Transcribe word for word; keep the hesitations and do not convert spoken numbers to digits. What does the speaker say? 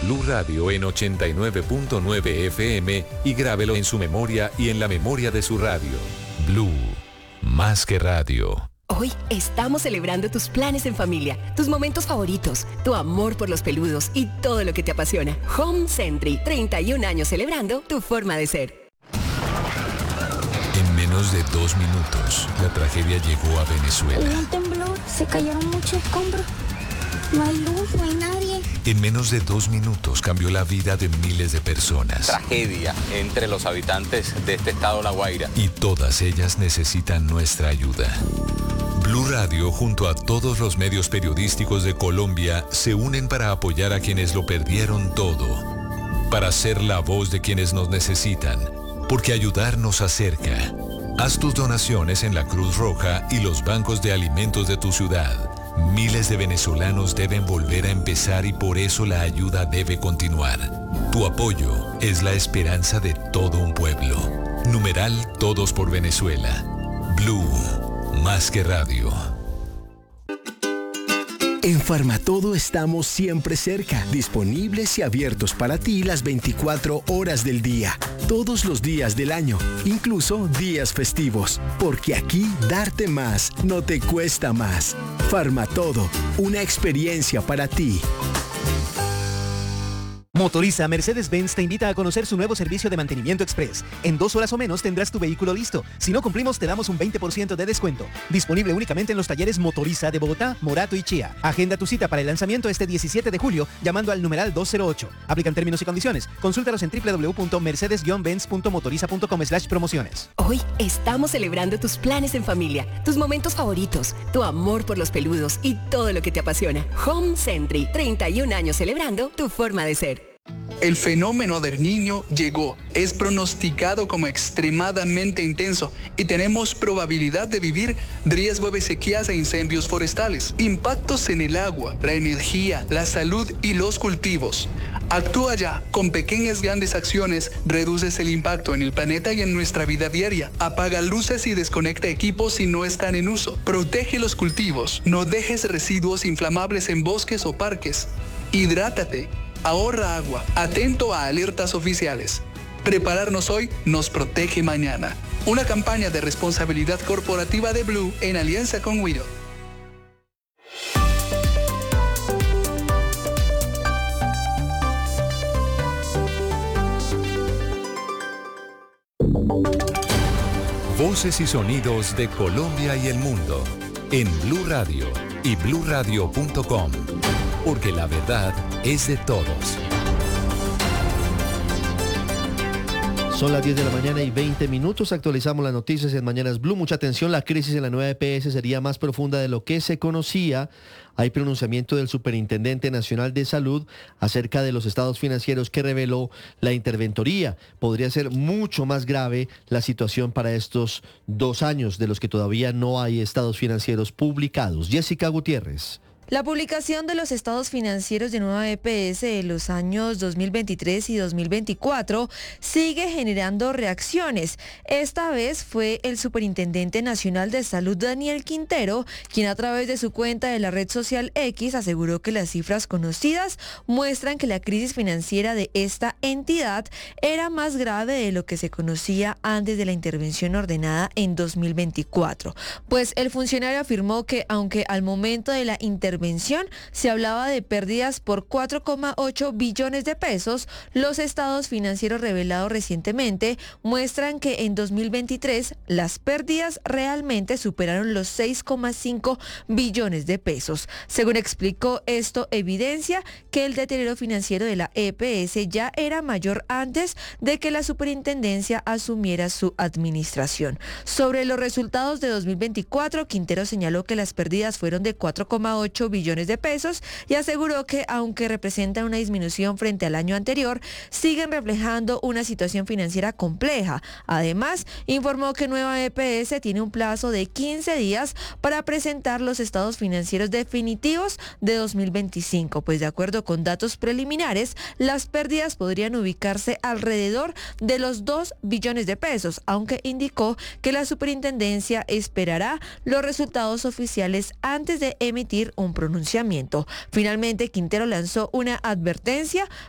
Blue Radio en ochenta y nueve punto nueve F M y grábelo en su memoria y en la memoria de su radio. Blue, más que radio. Hoy estamos celebrando tus planes en familia, tus momentos favoritos, tu amor por los peludos y todo lo que te apasiona. Home Sentry, treinta y un años celebrando tu forma de ser. En menos de dos minutos, la tragedia llegó a Venezuela. Hubo un temblor, se cayeron muchos escombros. No hay luz, no hay nadie. En menos de dos minutos cambió la vida de miles de personas. Tragedia entre los habitantes de este estado La Guaira. Y todas ellas necesitan nuestra ayuda. Blue Radio, junto a todos los medios periodísticos de Colombia, se unen para apoyar a quienes lo perdieron todo. Para ser la voz de quienes nos necesitan. Porque ayudar nos acerca. Haz tus donaciones en la Cruz Roja y los bancos de alimentos de tu ciudad. Miles de venezolanos deben volver a empezar y por eso la ayuda debe continuar. Tu apoyo es la esperanza de todo un pueblo. Numeral Todos por Venezuela. Blue, más que radio. En Farmatodo estamos siempre cerca, disponibles y abiertos para ti las veinticuatro horas del día, todos los días del año, incluso días festivos, porque aquí darte más no te cuesta más. Farmatodo, una experiencia para ti. Motoriza Mercedes-Benz te invita a conocer su nuevo servicio de mantenimiento express. En dos horas o menos tendrás tu vehículo listo. Si no cumplimos, te damos un veinte por ciento de descuento. Disponible únicamente en los talleres Motoriza de Bogotá, Morato y Chía. Agenda tu cita para el lanzamiento este diecisiete de julio llamando al numeral dos cero ocho. Aplican términos y condiciones. Consúltalos en w w w punto mercedes guion benz punto motoriza punto com slash promociones. Hoy estamos celebrando tus planes en familia, tus momentos favoritos, tu amor por los peludos y todo lo que te apasiona. Home Sentry, treinta y un años celebrando tu forma de ser. El fenómeno del Niño llegó, es pronosticado como extremadamente intenso y tenemos probabilidad de vivir riesgo de sequías e incendios forestales, impactos en el agua, la energía, la salud y los cultivos. Actúa ya, con pequeñas grandes acciones reduces el impacto en el planeta y en nuestra vida diaria. Apaga luces y desconecta equipos si no están en uso. Protege los cultivos, no dejes residuos inflamables en bosques o parques. Hidrátate. Ahorra agua, atento a alertas oficiales. Prepararnos hoy nos protege mañana. Una campaña de responsabilidad corporativa de Blue en alianza con Wido. Voces y sonidos de Colombia y el mundo en Blue Radio y blue radio punto com. Porque la verdad es de todos. Son las diez de la mañana y veinte minutos. Actualizamos las noticias en Mañanas Blue. Mucha atención, la crisis en la nueva E P S sería más profunda de lo que se conocía. Hay pronunciamiento del Superintendente Nacional de Salud acerca de los estados financieros que reveló la interventoría. Podría ser mucho más grave la situación para estos dos años de los que todavía no hay estados financieros publicados. Jessica Gutiérrez. La publicación de los estados financieros de nueva E P S de los años dos mil veintitrés y dos mil veinticuatro sigue generando reacciones. Esta vez fue el Superintendente Nacional de Salud, Daniel Quintero, quien a través de su cuenta de la red social X aseguró que las cifras conocidas muestran que la crisis financiera de esta entidad era más grave de lo que se conocía antes de la intervención ordenada en dos mil veinticuatro. Pues el funcionario afirmó que aunque al momento de la intervención se hablaba de pérdidas por cuatro coma ocho billones de pesos, los estados financieros revelados recientemente muestran que en dos mil veintitrés las pérdidas realmente superaron los seis coma cinco billones de pesos. Según explicó, esto evidencia que el deterioro financiero de la E P S ya era mayor antes de que la superintendencia asumiera su administración. Sobre los resultados de dos mil veinticuatro, Quintero señaló que las pérdidas fueron de cuatro coma ocho billones de pesos y aseguró que aunque representan una disminución frente al año anterior, siguen reflejando una situación financiera compleja. Además, informó que nueva E P S tiene un plazo de quince días para presentar los estados financieros definitivos de dos mil veinticinco, pues de acuerdo con datos preliminares, las pérdidas podrían ubicarse alrededor de los dos billones de pesos, aunque indicó que la superintendencia esperará los resultados oficiales antes de emitir un pronunciamiento. Finalmente, Quintero lanzó una advertencia